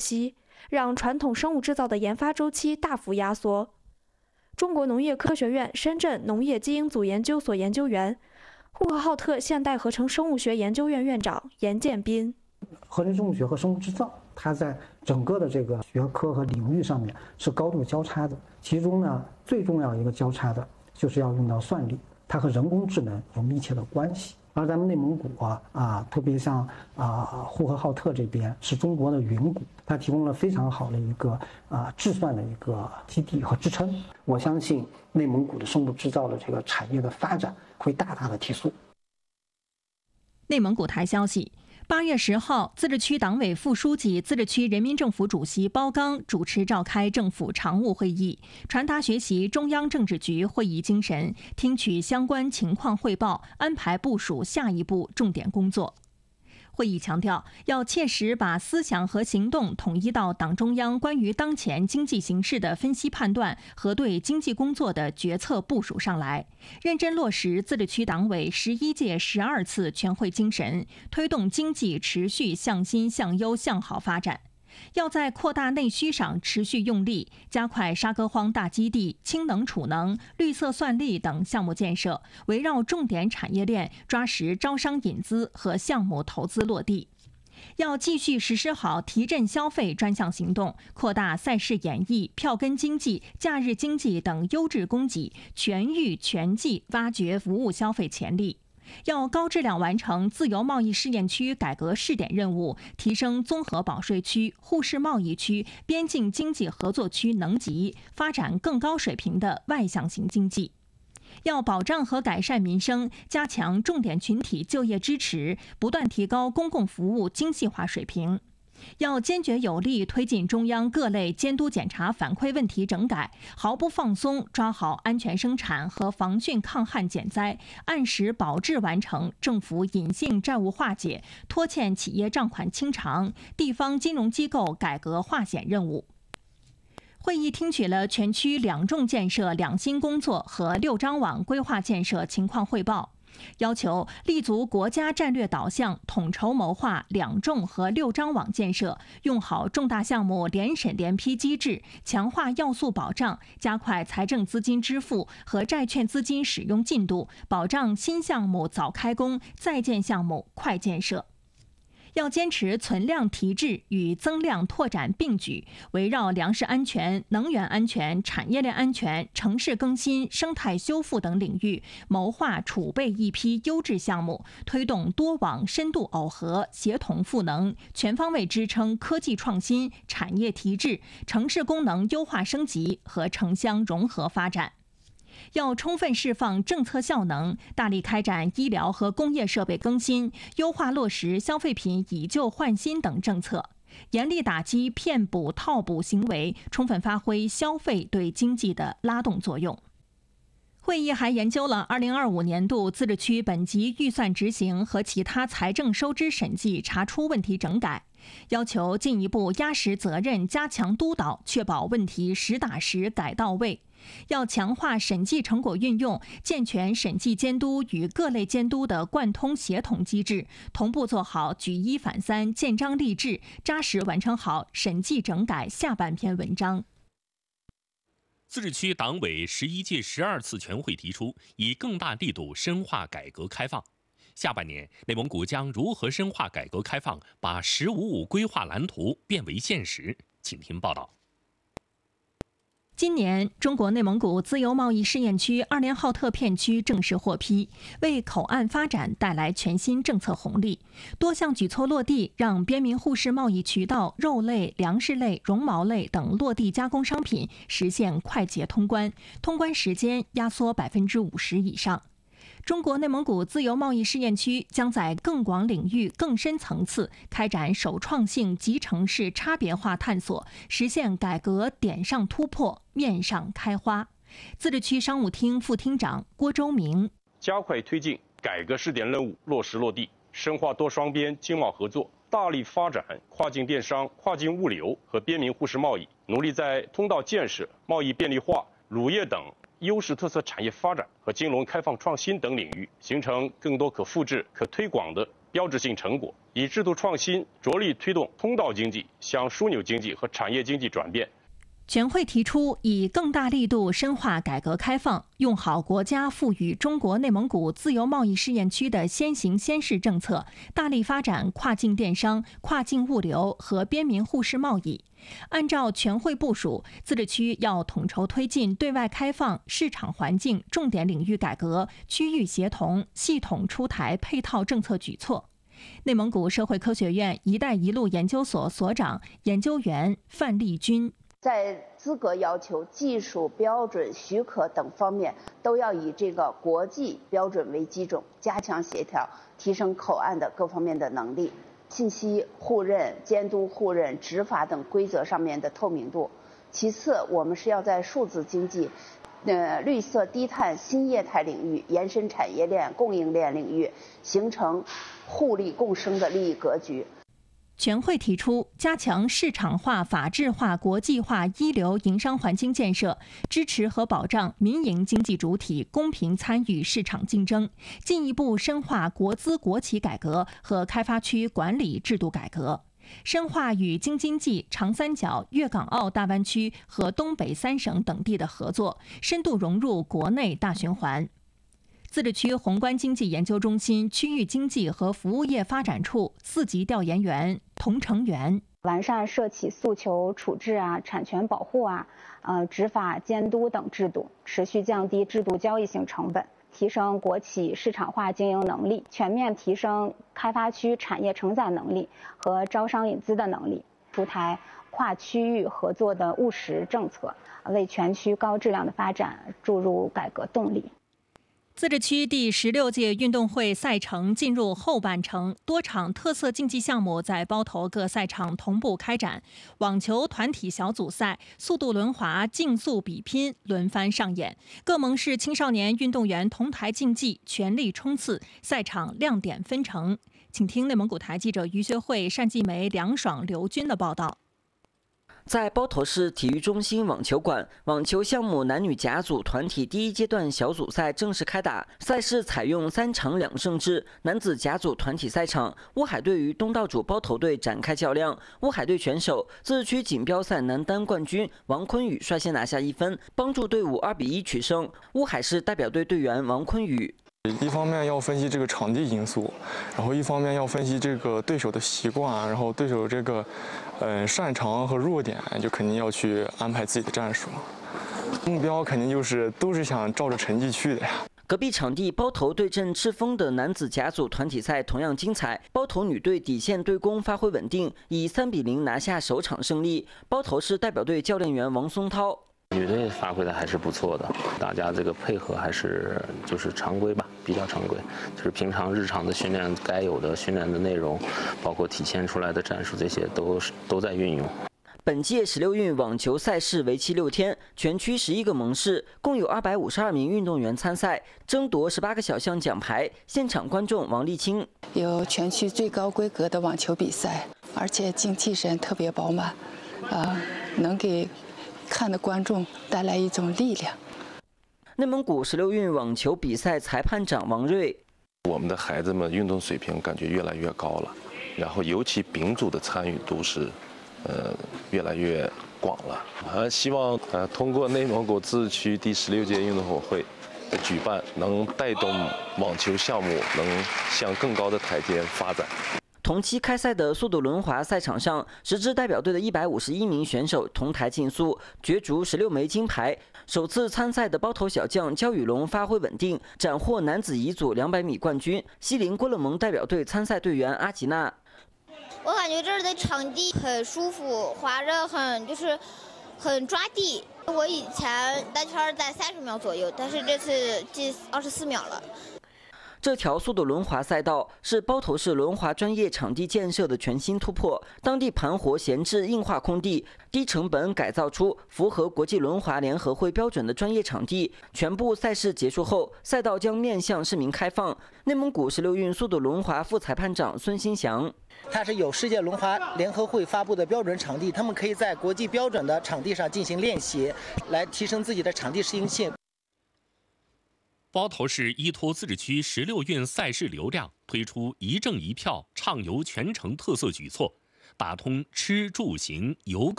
期，让传统生物制造的研发周期大幅压缩。中国农业科学院深圳农业基因组研究所研究员、呼和浩特现代合成生物学研究院院长严建斌。 合成生物学和生物制造，它在整个的这个学科和领域上面是高度交叉的。其中呢，最重要一个交叉的就是要用到算力，它和人工智能有密切的关系。而咱们内蒙古特别像呼和浩特这边是中国的云谷，它提供了非常好的一个计算的一个基地和支撑。我相信内蒙古的生物制造的这个产业的发展会大大的提速。 内蒙古台消息，8月10号，自治区党委副书记、自治区人民政府主席包刚主持召开政府常务会议，传达学习中央政治局会议精神，听取相关情况汇报，安排部署下一步重点工作。会议强调，要切实把思想和行动统一到党中央关于当前经济形势的分析判断和对经济工作的决策部署上来，认真落实自治区党委11届12次全会精神，推动经济持续向新向优向好发展。要在扩大内需上持续用力，加快沙戈荒大基地、氢能储能、绿色算力等项目建设，围绕重点产业链抓实招商引资和项目投资落地。要继续实施好提振消费专项行动，扩大赛事演艺、票根经济、假日经济等优质供给，全域全季挖掘服务消费潜力。要高质量完成自由贸易试验区改革试点任务，提升综合保税区、互市贸易区、边境经济合作区能级，发展更高水平的外向型经济。要保障和改善民生，加强重点群体就业支持，不断提高公共服务精细化水平。要坚决有力推进中央各类监督检查反馈问题整改，毫不放松抓好安全生产和防汛抗旱减灾，按时保质完成政府隐性债务化解、拖欠企业账款清偿、地方金融机构改革化险任务。会议听取了全区2重建设2新工作和6张网规划建设情况汇报，要求立足国家战略导向，统筹谋划2重和6张网建设，用好重大项目联审联批机制，强化要素保障，加快财政资金支付和债券资金使用进度，保障新项目早开工，在建项目快建设。要坚持存量提质与增量拓展并举，围绕粮食安全、能源安全、产业链安全、城市更新、生态修复等领域，谋划储备一批优质项目，推动多网深度耦合、协同赋能，全方位支撑科技创新、产业提质、城市功能优化升级和城乡融合发展。要充分释放政策效能，大力开展医疗和工业设备更新，优化落实消费品以旧换新等政策，严厉打击骗补套补行为，充分发挥消费对经济的拉动作用。会议还研究了2025年度自治区本级预算执行和其他财政收支审计查出问题整改，要求进一步压实责任，加强督导，确保问题实打实改到位。要强化审计成果运用，健全审计监督与各类监督的贯通协同机制，同步做好举一反三、建章立制，扎实完成好审计整改下半篇文章。 自治区党委11届12次全会提出，以更大力度深化改革开放。下半年，内蒙古将如何深化改革开放，把“15+5”规划蓝图变为现实？请听报道。 今年，中国内蒙古自由贸易试验区2连浩特片区正式获批，为口岸发展带来全新政策红利。多项举措落地，让边民互市贸易渠道肉类、粮食类、绒毛类等落地加工商品实现快捷通关，通关时间压缩50%以上。中国内蒙古自由贸易试验区将在更广领域、更深层次开展首创性集成式差别化探索，实现改革点上突破、面上开花。自治区商务厅副厅长郭周明： 加快推进改革试点任务落实落地，深化多双边经贸合作，大力发展跨境电商、跨境物流和边民互市贸易，努力在通道建设、贸易便利化、乳业等优势特色产业发展和金融开放创新等领域，形成更多可复制、可推广的标志性成果，以制度创新着力推动通道经济向枢纽经济和产业经济转变。 全会提出，以更大力度深化改革开放，用好国家赋予中国内蒙古自由贸易试验区的先行先试政策，大力发展跨境电商、跨境物流和边民互市贸易。按照全会部署，自治区要统筹推进对外开放、市场环境重点领域改革、区域协同，系统出台配套政策举措。内蒙古社会科学院“一带一路”研究所所长、研究员范丽君。 在资格要求、技术标准、许可等方面，都要以这个国际标准为基准，加强协调，提升口岸的各方面的能力，信息互认、监督互认、执法等规则上面的透明度。其次，我们是要在数字经济、绿色低碳新业态领域、延伸产业链、供应链领域形成互利共生的利益格局。 全会提出，加强市场化、法治化、国际化一流营商环境建设，支持和保障民营经济主体公平参与市场竞争，进一步深化国资国企改革和开发区管理制度改革，深化与京津冀、长三角、粤港澳大湾区和东北三省等地的合作，深度融入国内大循环。自治区宏观经济研究中心区域经济和服务业发展处4级调研员童成元： 完善涉企诉求处置产权保护执法监督等制度，持续降低制度交易性成本，提升国企市场化经营能力，全面提升开发区产业承载能力和招商引资的能力，出台跨区域合作的务实政策，为全区高质量的发展注入改革动力。 自治区第16届运动会赛程进入后半程，多场特色竞技项目在包头各赛场同步开展。网球团体小组赛、速度轮滑竞速比拼轮番上演，各盟市青少年运动员同台竞技，全力冲刺，赛场亮点纷呈。请听内蒙古台记者于学慧、单继梅、梁爽、刘军的报道。 在包头市体育中心网球馆，网球项目男女甲组团体第1阶段小组赛正式开打。赛事采用3场2胜制。男子甲组团体赛场，乌海队与东道主包头队展开较量。乌海队选手、自治区锦标赛男单冠军王坤宇率先拿下1分，帮助队伍2比1取胜。乌海市代表队队员王坤宇。 一方面要分析这个场地因素，然后一方面要分析这个对手的习惯，然后对手这个擅长和弱点，就肯定要去安排自己的战术。目标肯定都是想照着成绩去的呀。 隔壁场地包头对阵赤峰的男子甲组团体赛同样精彩，包头女队底线对攻发挥稳定，以3比0拿下首场胜利。包头市代表队教练员王松涛。 女队发挥的还是不错的，大家这个配合还是常规吧，比较常规，就是平常日常的训练该有的训练的内容，包括体现出来的战术，这些都在运用。 本届16运网球赛事为期6天，全区11个盟市，共有252名运动员参赛，争夺18个小项奖牌。现场观众王丽清： 有全区最高规格的网球比赛，而且精气神特别饱满，能给看的观众带来一种力量。 内蒙古16运网球比赛裁判长王瑞： 我们的孩子们运动水平感觉越来越高了，然后尤其丙组的参与度是越来越广了。希望通过内蒙古自治区第16届运动会的举办，能带动网球项目能向更高的台阶发展。 同期开赛的速度轮滑赛场上，10支代表队的151名选手同台竞速，角逐16枚金牌。首次参赛的包头小将焦宇龙发挥稳定，斩获男子乙组200米冠军。西林郭勒盟代表队参赛队员阿吉娜： 我感觉这儿的场地很舒服，滑着很抓地。我以前单圈在30秒左右，但是这次进24秒了。 这条速度轮滑赛道是包头市轮滑专业场地建设的全新突破。当地盘活闲置硬化空地，低成本改造出符合国际轮滑联合会标准的专业场地。全部赛事结束后，赛道将面向市民开放。内蒙古16运速度轮滑副裁判长孙新祥： 它是有世界轮滑联合会发布的标准场地，他们可以在国际标准的场地上进行练习，来提升自己的场地适应性。 包头市依托自治区16运赛事流量，推出一证一票畅游全程特色举措，打通吃住行游购。